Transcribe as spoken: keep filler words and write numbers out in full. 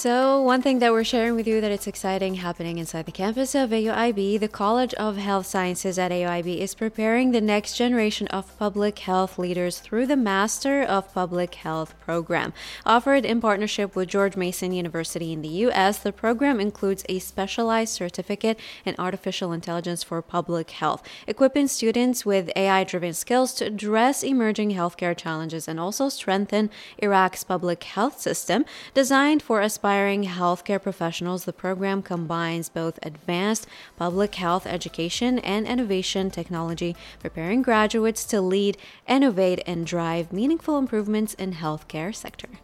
So one thing that we're sharing with you that it's exciting happening inside the campus of A U I B, the College of Health Sciences at A U I B is preparing the next generation of public health leaders through the Master of Public Health program. Offered in partnership with George Mason University in the U S, the program includes a specialized certificate in artificial intelligence for public health, equipping students with A I-driven skills to address emerging healthcare challenges and also strengthen Iraq's public health system. Designed for aspiring healthcare professionals, the program combines both advanced public health education and innovation technology, preparing graduates to lead, innovate, and drive meaningful improvements in healthcare sector.